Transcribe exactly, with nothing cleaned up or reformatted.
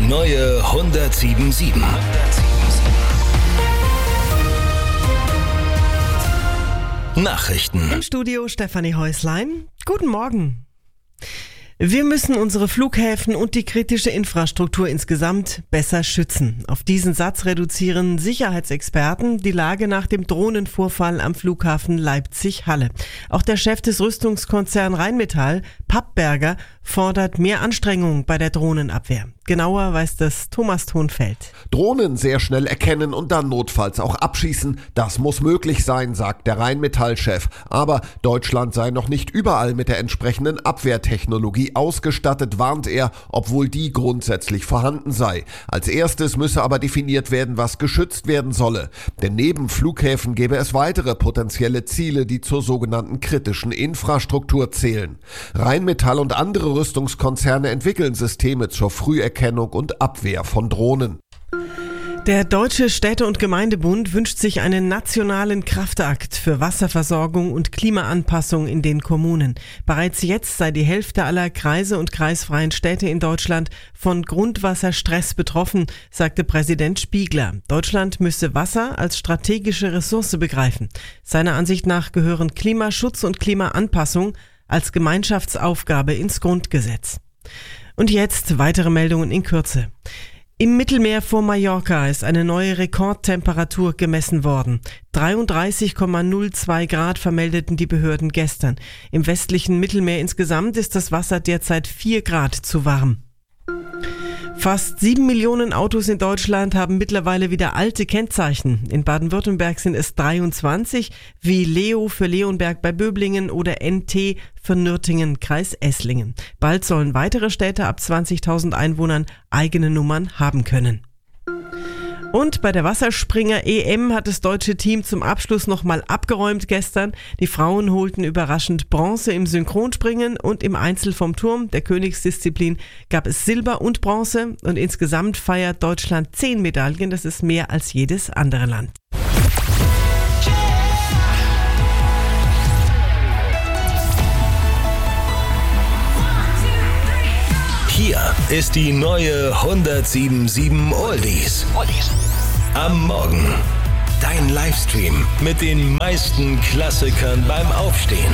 neue hundertsieben Komma sieben. Nachrichten. Im Studio Stefanie Häuslein. Guten Morgen. Wir müssen unsere Flughäfen und die kritische Infrastruktur insgesamt besser schützen. Auf diesen Satz reduzieren Sicherheitsexperten die Lage nach dem Drohnenvorfall am Flughafen Leipzig-Halle. Auch der Chef des Rüstungskonzerns Rheinmetall, Pappberger, fordert mehr Anstrengungen bei der Drohnenabwehr. Genauer weiß das Thomas Thonfeld. Drohnen sehr schnell erkennen und dann notfalls auch abschießen, das muss möglich sein, sagt der Rheinmetall-Chef. Aber Deutschland sei noch nicht überall mit der entsprechenden Abwehrtechnologie ausgestattet, warnt er, obwohl die grundsätzlich vorhanden sei. Als erstes müsse aber definiert werden, was geschützt werden solle. Denn neben Flughäfen gäbe es weitere potenzielle Ziele, die zur sogenannten kritischen Infrastruktur zählen. Rheinmetall und andere Rüstungskonzerne entwickeln Systeme zur Früherkennung und Abwehr von Drohnen. Der Deutsche Städte- und Gemeindebund wünscht sich einen nationalen Kraftakt für Wasserversorgung und Klimaanpassung in den Kommunen. Bereits jetzt sei die Hälfte aller Kreise und kreisfreien Städte in Deutschland von Grundwasserstress betroffen, sagte Präsident Spiegler. Deutschland müsse Wasser als strategische Ressource begreifen. Seiner Ansicht nach gehören Klimaschutz und Klimaanpassung als Gemeinschaftsaufgabe ins Grundgesetz. Und jetzt weitere Meldungen in Kürze. Im Mittelmeer vor Mallorca ist eine neue Rekordtemperatur gemessen worden. dreiunddreißig Komma null zwei Grad vermeldeten die Behörden gestern. Im westlichen Mittelmeer insgesamt ist das Wasser derzeit vier Grad zu warm. Fast sieben Millionen Autos in Deutschland haben mittlerweile wieder alte Kennzeichen. In Baden-Württemberg sind es dreiundzwanzig, wie Leo für Leonberg bei Böblingen oder N T für Nürtingen, Kreis Esslingen. Bald sollen weitere Städte ab zwanzigtausend Einwohnern eigene Nummern haben können. Und bei der Wasserspringer-E M hat das deutsche Team zum Abschluss nochmal abgeräumt gestern. Die Frauen holten überraschend Bronze im Synchronspringen und im Einzel vom Turm, der Königsdisziplin, gab es Silber und Bronze. Und insgesamt feiert Deutschland zehn Medaillen, das ist mehr als jedes andere Land. Hier ist die neue hundertsieben Komma sieben Oldies. Am Morgen. Dein Livestream mit den meisten Klassikern beim Aufstehen.